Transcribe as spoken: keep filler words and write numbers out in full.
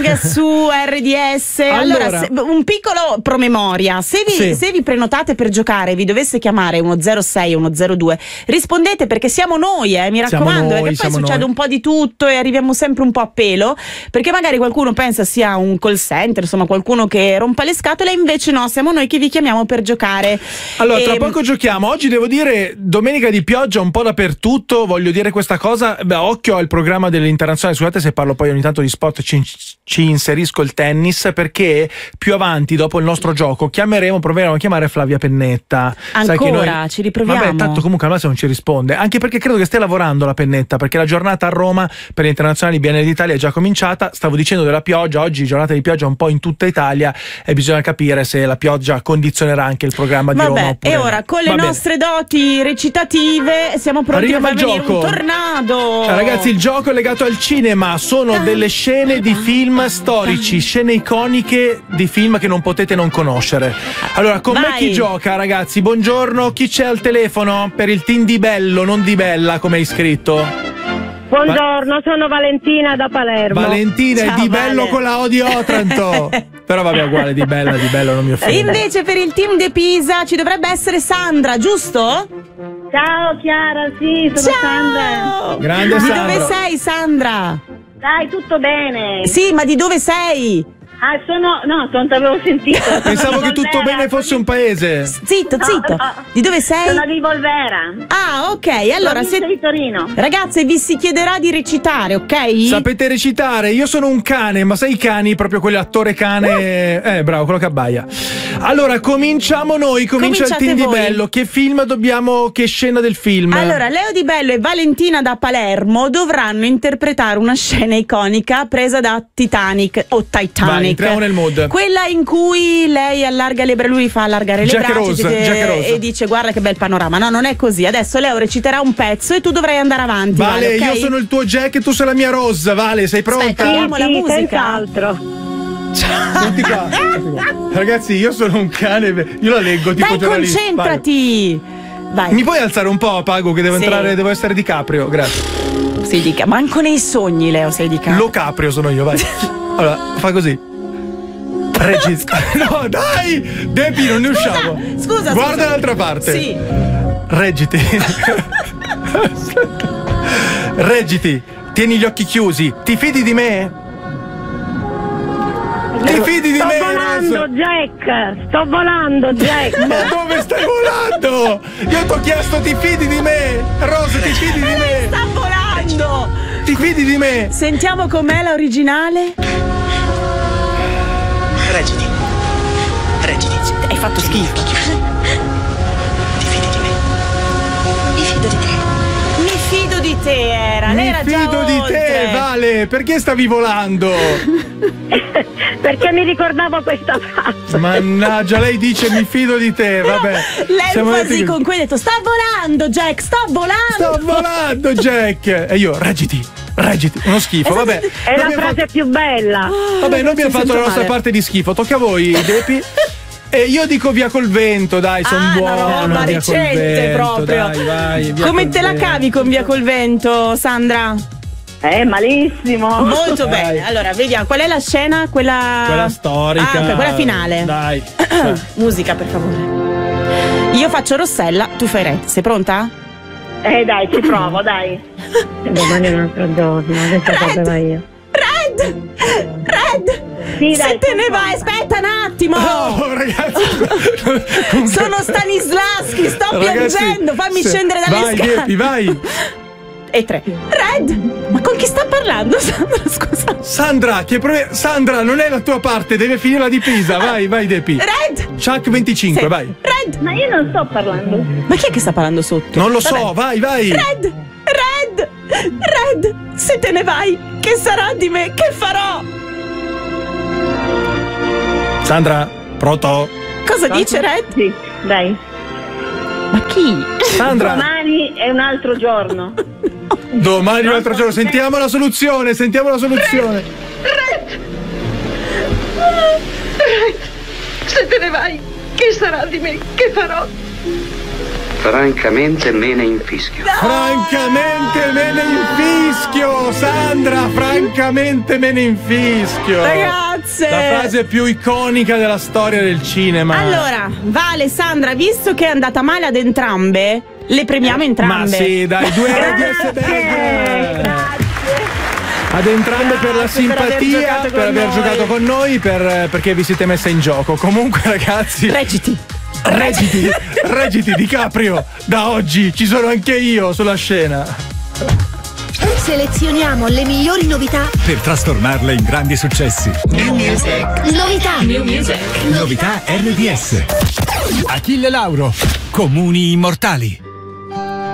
Booking su R D S. Allora, Allora. se, un piccolo promemoria. Se vi, Sì. se vi prenotate per giocare, vi dovesse chiamare uno zero sei uno zero due, rispondete, perché siamo noi, eh, mi Siamo raccomando, noi, perché poi siamo succede noi. un po' di tutto e arriviamo sempre un po' a pelo, perché magari qualcuno pensa sia un call center, insomma qualcuno che rompa le scatole, invece no, siamo noi che vi chiamiamo per giocare. Allora, tra E- poco giochiamo. Oggi devo dire, domenica di pioggia un po' dappertutto. Voglio dire questa cosa. Beh, occhio al programma dell'internazionale. Scusate se parlo poi ogni tanto di sport, ci, ci inserisco il tennis, perché più avanti, dopo il nostro gioco, chiameremo, proveremo a chiamare Flavia Pennetta. Sai che Ancora, noi- ci riproviamo. Vabbè, tanto comunque al massimo non ci risponde. Anche perché credo che stia lavorando la Pennetta, perché la giornata a Roma per l'internazionale di Biennale d'Italia è già cominciata. Stavo dicendo della pioggia. Oggi giornata di pioggia un po' in tutta Italia e bisogna capire se la pioggia condizionerà anche il programma di Roma. Vabbè, oppure e no. ora con le Va bene. nostre doti recitative siamo pronti Arriviamo per al far venire gioco. un tornado. Eh, Ragazzi, il gioco è legato al cinema, sono delle scene di film storici, scene iconiche di film che non potete non conoscere. Allora, con me Vai. chi gioca, ragazzi? Buongiorno, chi c'è al telefono? Per il team di Bello, non di Bella, come hai scritto? Buongiorno, sono Valentina da Palermo. Valentina, Ciao, è di Bello Vale. con la O di Otranto. Però vabbè, uguale, di Bella, di Bello non mi E offende. invece per il team De Pisa ci dovrebbe essere Sandra, giusto? Ciao Chiara, sì, sono Sandra. Ciao! Grande Di Sandra. dove sei, Sandra? Dai, tutto bene? Sì, ma di dove sei? Ah, sono... No, non ti avevo sentito. Pensavo Sono che tutto Volvera, bene fosse un sono- paese. Zitto, No, zitto. no. Di dove sei? Sono di Volvera. Ah, ok. Allora, Provincia se... di Torino. ragazze, vi si chiederà di recitare, ok? Sapete recitare? Io sono un cane, ma sai i cani, proprio quell'attore cane. Eh, bravo, quello che abbaia. Allora, cominciamo noi, comincia il Cominciate team di voi. Bello. Che film dobbiamo. Che scena del film? Allora, Leo Di Bello e Valentina da Palermo dovranno interpretare una scena iconica presa da Titanic o Titanic. Vai, entriamo nel mood. Quella in cui lei allarga le braccia, lui fa allargare le Jack braccia Rose, e, Jack Rose. e dice guarda che bel panorama. No, non è così. Adesso Leo reciterà un pezzo e tu dovrai andare avanti. Vale, Vale, ok? io sono il tuo Jack e tu sei la mia Rose. Vale, sei pronta? Aspetta, Vediamo la Sì, musica. senz'altro. Senti qua, senti qua. Ragazzi, io sono un cane. Io la leggo tipo Dai, giornalista. concentrati. Vai. Mi puoi alzare un po', Pago, che devo Sì. entrare, devo essere Di Caprio, grazie. Sei di ca- manco nei sogni, Leo, sei di ca- Lo Caprio sono io, vai. Allora, fa così. Regista. No, dai! Depi, non ne usciamo. Scusa, Guarda scusa. dall'altra parte. Sì. Reggiti. Reggiti. Tieni gli occhi chiusi. Ti fidi di me? Ti fidi di Sto me, volando, Rose? Jack. Sto volando, Jack. Ma dove stai volando? Io ti ho chiesto ti fidi di me? Rose, ti fidi di me? Sta volando. Ti fidi di me? Sentiamo com'è la originale. Reggiti. Reggiti. Hai fatto schifo. Ti fidi di me? Mi fido di te. Mi fido di te, era. Lei Mi era già fido di oltre. te, Vale. Perché stavi volando? Perché mi ricordavo questa frase. Mannaggia, lei dice mi fido di te, vabbè. Siamo L'enfasi detti- con cui hai detto sta volando, Jack, sta volando. Sto volando, Jack! E io, reggiti, reggiti, uno schifo, vabbè. È la Non abbiamo frase più bella. fatto- Vabbè, noi abbiamo Mi fatto sento la nostra male. parte di schifo, tocca a voi, Depi. E io dico via col vento, dai, sono Ah, buono. una roba via col recente vento, proprio. Dai, vai, via Come col te la vento. cavi con Via col vento, Sandra? Eh, malissimo. Molto Dai. bene. Allora, vediamo, qual è la scena? Quella Quella storica. Ah, ok, quella finale. Dai. Musica, per favore. Io faccio Rossella, tu fai Red. Sei pronta? Eh, dai, ci provo, dai. Domani è un altro giorno, adesso sapeva io. Red! Red! Sì, Se dai, te ne sono vai, aspetta un attimo! Oh, ragazzi. Sono Stanislaschi, sto Ragazzi, piangendo, fammi se- scendere dalle vai, scale. Depi, vai. E tre. Red! Ma con chi sta parlando, Sandra? Scusa. Sandra, che pro- Sandra, non è la tua parte, deve finire la di Pisa. Vai, vai, Depi. Red! Chuck venticinque, Sì. vai. Red! Ma io non sto parlando. Ma chi è che sta parlando sotto? Non lo so, Vabbè. vai, vai. Red! Red! Red! Se te ne vai, che sarà di me? Che farò? Sandra, pronto? Cosa dice Red? Sì, dai. Ma chi? Sandra, Domani è un altro giorno. domani un altro giorno. Sentiamo la soluzione, sentiamo la soluzione. Se te ne vai, che sarà di me? Che farò? Francamente me ne infischio. No! Francamente me ne infischio, Sandra, francamente me ne infischio. Ragazze! La frase più iconica della storia del cinema. Allora, Vale, Sandra, visto che è andata male ad entrambe, le premiamo entrambe. Ma sì, dai, due euro di S B. Ad entrambe per la simpatia, per aver giocato con, per aver giocato con noi, per, perché vi siete messe in gioco. Comunque, ragazzi. Reciti. Reciti, reciti DiCaprio. Da oggi ci sono anche io sulla scena. Selezioniamo le migliori novità per trasformarle in grandi successi. New Music. Novità. New Music. Novità R D S. Achille Lauro. Comuni immortali.